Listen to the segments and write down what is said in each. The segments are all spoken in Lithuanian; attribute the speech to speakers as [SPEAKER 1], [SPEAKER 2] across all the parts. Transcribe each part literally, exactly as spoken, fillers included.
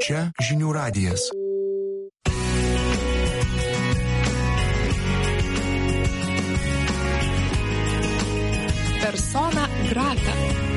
[SPEAKER 1] Čia žinių radijas.
[SPEAKER 2] Persona grata.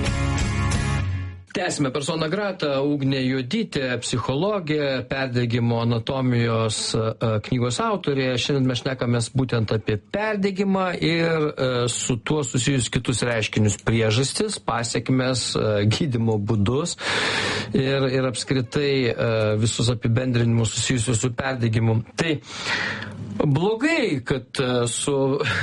[SPEAKER 3] Tęsime persona grata. Ugnė Juodytė, psichologė, perdegimo anatomijos knygos autorė. Šiandien mes šnekamės būtent apie perdegimą ir su tuo susijus kitus reiškinius, priežastis, pasekmes, gydymo būdus ir, ir apskritai visus apibendrinimus susijusius su perdegimu. Tai blogai, kad su,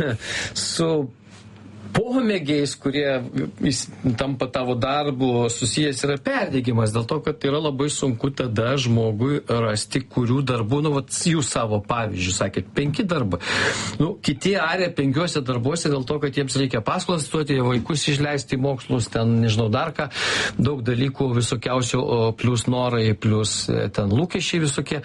[SPEAKER 3] su pomėgiais, kurie tampa tavo darbu, susijęs yra perdegimas, dėl to, kad yra labai sunku tada žmogui rasti, kurių darbų, nu, vat, jūs savo pavyzdžių, sakėt, penki darbai. Nu, kiti arė penkiuose darbuose dėl to, kad jiems reikia paskolas stuoti, vaikus išleisti į mokslus, ten, nežinau, dar ką, daug dalykų visokiausių, plus norai, plus ten lūkesčiai visokie.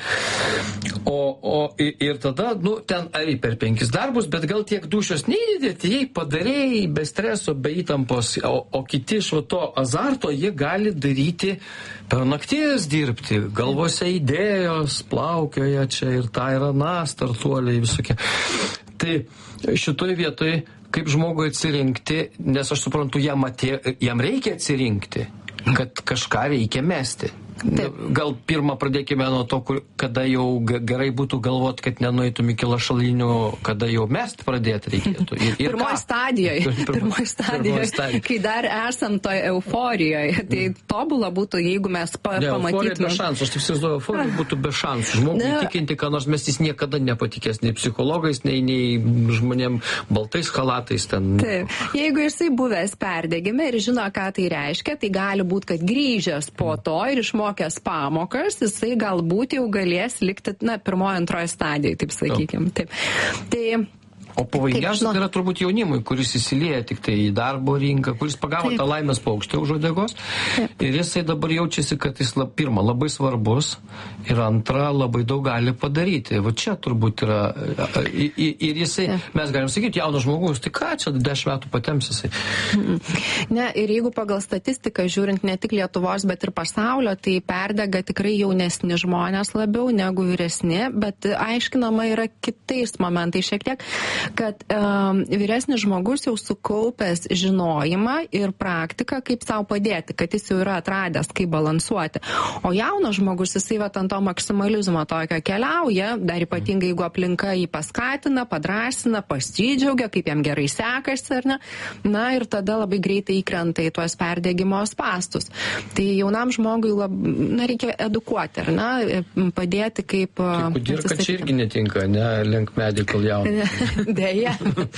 [SPEAKER 3] O, o ir tada, nu, ten ari per penkis darbus, bet gal tiek dušios neįdėti, jei padarėjai, be streso, be įtampos, o, o kiti iš to azarto jie gali daryti per nakties dirbti, galvose idėjos plaukioja čia ir ta ir ana, startuoliai visokie. Tai šitoj vietoj, kaip žmogui atsirinkti, nes aš suprantu, jam, atė, jam reikia atsirinkti, kad kažką reikia mesti. Taip. Gal pirmą pradėkime nuo to, kur, kada jau gerai būtų galvot, kad nenueitum iki lašalinių, kada jau mest pradėti reikėtų. Ir, ir
[SPEAKER 2] pirmoji stadijoje, pirmoji stadijoje, stadijoje, kai dar esam toj euforijoje, tai tobula būtų, jeigu mes pa,
[SPEAKER 3] ne,
[SPEAKER 2] pamatytume.
[SPEAKER 3] Euforija be šansų, aš taip įsivaizduoju, euforija būtų be šansų. Žmogui įtikinti, kad nors mes jis niekada nepatikės nei psichologais, nei, nei žmonėm baltais chalatais ten.
[SPEAKER 2] Taip, jeigu jisai buvęs perdegime ir žino, ką tai reiškia, tai gali būti, kad grįžęs po to ir išmokęs mokias pamokas, jisai galbūt jau galės likti, na, pirmoje, antroje stadijoje, taip sakykime. Taip. Tai
[SPEAKER 3] o pavojingiausia tai yra turbūt jaunimui, kuris įsilieja tik tai į darbo rinką, kuris pagavo Taip. tą laimės paukštę už uodegos. Ir jisai dabar jaučiasi, kad jis lab, pirma labai svarbus ir antra labai daug gali padaryti. Va čia turbūt yra. Ir jisai, Taip. mes galim sakyti, jaunas žmogus, tai ką čia dešimt metų patems jisai.
[SPEAKER 2] Ne, ir jeigu pagal statistiką žiūrint ne tik Lietuvos, bet ir pasaulio, tai perdega tikrai jaunesni žmonės labiau negu vyresni, bet aiškinama yra kitais momentais šiek tiek, kad um, vyresnis žmogus jau sukaupęs žinojimą ir praktiką, kaip savo padėti, kad jis jau yra atradęs, kaip balansuoti. O jaunas žmogus, jisai vat ant to maksimalizmo tokio keliauja, dar ypatingai, jeigu aplinka jį paskatina, padrasina, pasidžiaugia, kaip jam gerai sekasi, ar ne? Na ir tada labai greitai įkrenta į tuos perdegimo spastus. Tai jaunam žmogui lab, na, reikia edukuoti, ar ne? Padėti kaip...
[SPEAKER 3] Tai kudirka čia irgi netinka, ne? Lenk medį, kol jaunas.
[SPEAKER 2] Deja.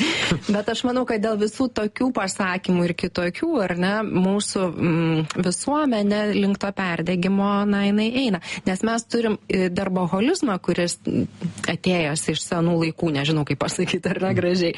[SPEAKER 2] Bet aš manau, kad dėl visų tokių pasakymų ir kitokių, ar ne, mūsų mm, visuomenė link to perdegimo, na, jinai eina. Nes mes turim darboholizmą, kuris atėjęs iš senų laikų, nežinau kaip pasakyti, ar ne, gražiai.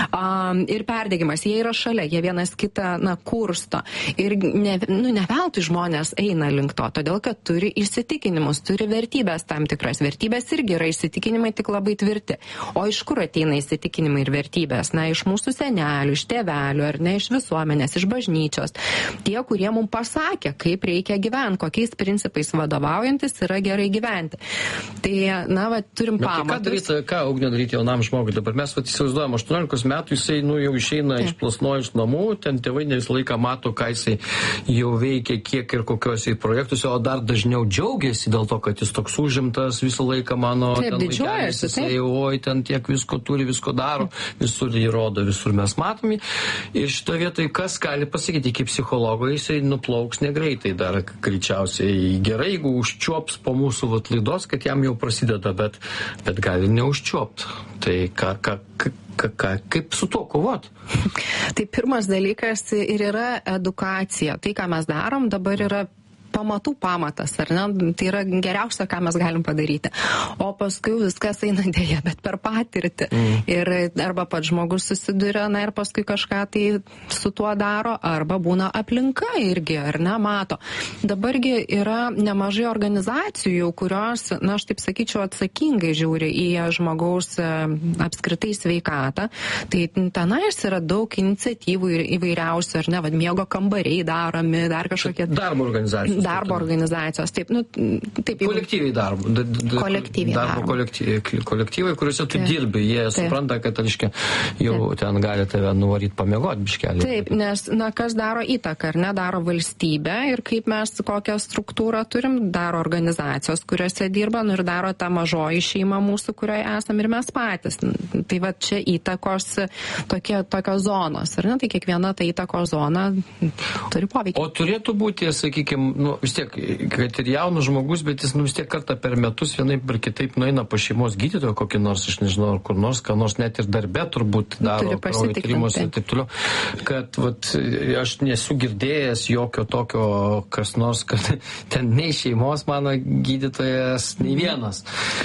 [SPEAKER 2] Um, ir perdegimas, jie yra šalia, jie vienas kitą, na, kursto. Ir ne, nu, ne veltui žmonės eina link to, todėl, kad turi įsitikinimus, turi vertybės tam tikras. Vertybės irgi yra įsitikinimai, tik labai tvirti. O iš kur ateina įsitikinimai ir vertybės? Na, iš mūsų senelių, iš tėvelių, ar ne, iš visuomenės, iš bažnyčios. Tie, kurie mums pasakė, kaip reikia gyventi, kokiais principais vadovaujantis yra gerai gyventi. Tai, na, va, turim pamatus.
[SPEAKER 3] Ką daryti, ką Ugnė daryti jaunam žmogui? Dabar mes va, įsivaizduojam, aštuoniolikos metų jisai, nu, jau išeina iš plasnojo iš namų, ten tėvai ne visą laiką mato, ką jisai jau veikia, kiek ir kokiuose projektuose, o dar dažniau džiaugiasi dėl to, kad jis toks užimtas visą laiką mano,
[SPEAKER 2] taip,
[SPEAKER 3] ten vaikelis, jisai, oi, ten tiek visko turi, visko daro, visur įrodo, visur mes matomi. Ir šito vietoj, kas gali pasakyti, kaip psichologo, jisai nuplauks negreitai dar greičiausiai. Gerai, jeigu užčiuops po mūsų vat, laidos, kad jam jau prasideda, bet, bet gali neužčiuopt. Tai ką, ką, ką, ką, kaip su tuo kovot?
[SPEAKER 2] Tai pirmas dalykas ir yra edukacija. Tai, ką mes darom, dabar yra pamatų pamatas, ar ne? Tai yra geriausia, ką mes galim padaryti. O paskui viskas eina dėja, bet per patirtį. Mm. Ir arba pats žmogus susiduria, na ir paskui kažką tai su tuo daro, arba būna aplinka irgi, ar ne, mato. Dabargi yra nemažai organizacijų, kurios, na aš taip sakyčiau, atsakingai žiūri į žmogaus apskritai sveikatą. Tai tenais yra daug iniciatyvų įvairiausių, ar ne, vad miego kambariai daromi, dar kažkokie...
[SPEAKER 3] Darbo organizacijos.
[SPEAKER 2] darbo organizacijos, taip, nu, taip. Jeigu...
[SPEAKER 3] Kolektyviai darbo. D -d
[SPEAKER 2] kolektyviai
[SPEAKER 3] darbo. Darbo kolektyviai, kolektyvai, kuriuose tu taip. dirbi, jie taip. supranta, kad, reiškia, jau taip. ten gali tave nuvaryti pamiegoti biškelį.
[SPEAKER 2] Taip, nes, na, kas daro įtaką, ar ne, daro valstybė ir kaip mes kokią struktūrą turim, daro organizacijos, kuriuose dirba, nu ir daro tą mažoji šeima mūsų, kurioje esam ir mes patys. Tai va čia įtakos tokie, tokios zonos, ar ne, tai kiekviena ta įtakos zona turi poveikį.
[SPEAKER 3] O turėtų būti, sakykime, nu, vis tiek, kad ir jaunas žmogus, bet jis, nu, vis tiek kartą per metus vienaip ir kitaip nueina pas šeimos gydytoją kokį nors, aš nežinau, ar kur nors, ką nors net ir darbe turbūt daro, kraujo tyrimus ir taip toliau, kad, vat, aš nesu girdėjęs jokio tokio, kas nors, kad ten nei šeimos mano gydytojas, nei vienas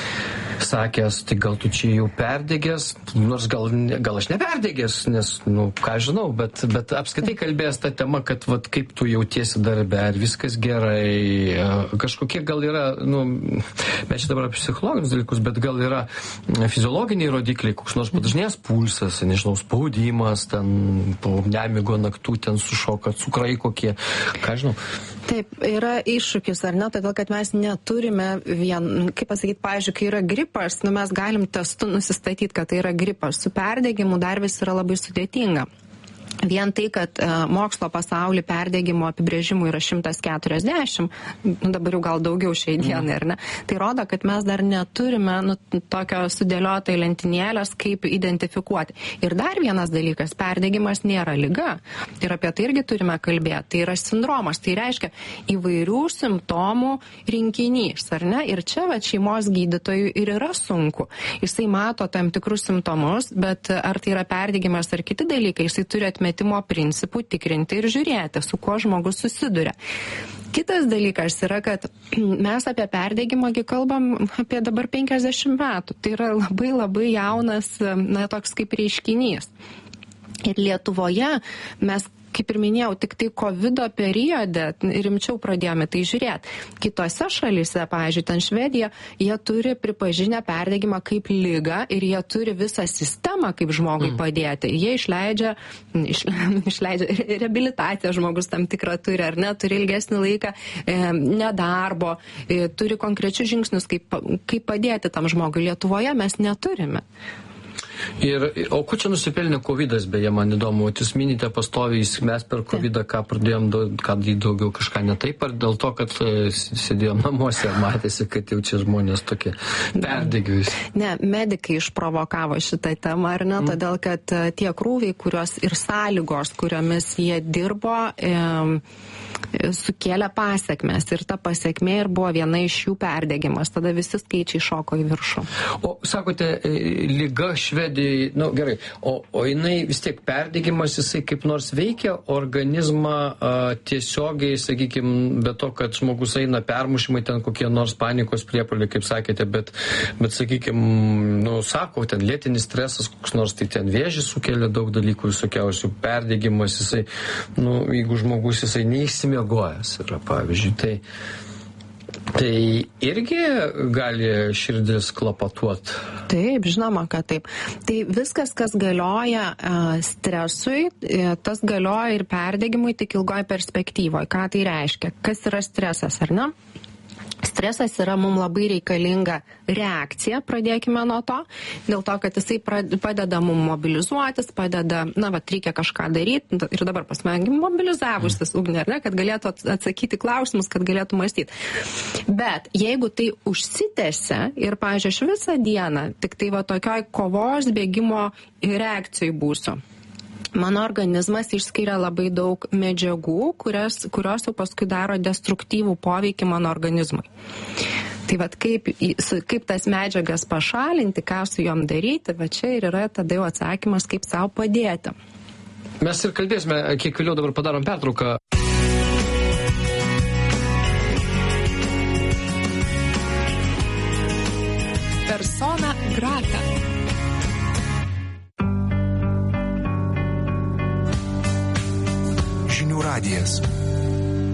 [SPEAKER 3] sakęs, tai gal tu čia jau perdegęs, nors gal, gal aš neperdegęs, nes, nu, ką žinau, bet, bet apskritai kalbėjęs tą temą, kad, vat, kaip tu jautiesi darbe, ar viskas gerai, kažkokie gal yra, nu, mes čia dabar apie psichologinius dalykus, bet gal yra fiziologiniai rodikliai, koks nors padažnės pulsas, nežinau, spaudimas, ten po nemigo naktų ten sušoka, cukrai kokie, ką žinau.
[SPEAKER 2] Taip, yra iššūkis, ar ne, todėl, kad mes neturime vien, kaip pasakyti, pavyzdžiui, kai yra gripas, nu, mes galim testu nusistatyti, kad tai yra gripas. Su perdegimu dar vis yra labai sudėtinga. Vien tai, kad e, mokslo pasaulį perdegimo apibrėžimų yra šimtas keturiasdešimt, nu, dabar jau gal daugiau šiai dienai, ar ne, tai rodo, kad mes dar neturime nu, tokio sudėlioto į lentynėlės, kaip identifikuoti. Ir dar vienas dalykas, perdegimas nėra liga. Ir apie tai irgi turime kalbėti. Tai yra sindromas. Tai reiškia įvairių simptomų rinkinys, ar ne? Ir čia va, šeimos gydytojui ir yra sunku. Jisai mato tam tikrus simptomus, bet ar tai yra perdegimas ar kiti dalykai, jisai turi atmetimo principų tikrinti ir žiūrėti, su kuo žmogus susiduria. Kitas dalykas yra, kad mes apie perdegimą kalbam apie dabar penkiasdešimt metų. Tai yra labai labai jaunas, na, toks kaip reiškinys. Ir Lietuvoje mes, kaip ir minėjau, tik tai kovido periode rimčiau pradėjome tai žiūrėti. Kitose šalyse, pavyzdžiui, ten Švedija, jie turi pripažinę perdegimą kaip ligą ir jie turi visą sistemą, kaip žmogui mm. padėti. Jie išleidžia, iš, išleidžia reabilitaciją, žmogus tam tikrą turi, ar ne, turi ilgesnį laiką e, nedarbo, e, turi konkrečius žingsnius, kaip, kaip padėti tam žmogui. Lietuvoje mes neturime.
[SPEAKER 3] Ir, o ko čia nusipelnė kovidas, beje, man įdomu, jūs minite pastoviai, mes per kovidą ką pradėjom, ką daugiau kažką ne taip, ar dėl to, kad sėdėjom namuose ir matėsi, kad jau čia žmonės tokie perdegius?
[SPEAKER 2] Ne, medikai išprovokavo šitą temą, ar ne, mm. todėl, kad tie krūviai, kurios ir sąlygos, kuriomis jie dirbo, e, sukėlė pasiekmes ir ta pasiekmė ir buvo viena iš jų perdegimas. Tada visi skaičiai šoko į viršų.
[SPEAKER 3] O sakote, liga Švedijai, nu gerai, o, o jinai vis tiek perdegimas, jisai kaip nors veikia organizmą a, tiesiogiai, sakykime, be to, kad žmogus eina permušimai, ten kokie nors panikos priepuoliai, kaip sakėte, bet, bet sakykime, nu, sako, ten lėtinis stresas, koks nors, tai ten vėžį sukelia daug dalykų visokiausių, perdegimas, jisai, nu, jeigu žmogus jisai neįsimiegojęs yra, pavyzdžiui, tai Tai irgi gali širdis klapatuot?
[SPEAKER 2] Taip, žinoma, kad taip. Tai viskas, kas galioja uh, stresui, tas galioja ir perdegimui tik ilgoje perspektyvoje. Ką tai reiškia? Kas yra stresas, ar ne? Stresas yra mums labai reikalinga reakcija, pradėkime nuo to, dėl to, kad jisai padeda mums mobilizuotis, padeda, na, va, reikia kažką daryti ir dabar pasmengi mobilizavusis ugnė, ar ne, kad galėtų atsakyti klausimus, kad galėtų mąstyti. Bet jeigu tai užsitęsia ir, pavyzdžiui, aš visą dieną tik tai va tokioj kovos bėgimo reakcijai būsiu, mano organizmas išskiria labai daug medžiagų, kurios, kurios jau paskui daro destruktyvų poveikį mano organizmui. Tai vat kaip, kaip tas medžiagas pašalinti, ką su jom daryti, va čia ir yra tada jau atsakymas, kaip savo padėti.
[SPEAKER 3] Mes ir kalbėsime, kiek vėliau dabar padarom pertrauką.
[SPEAKER 2] Persona grata.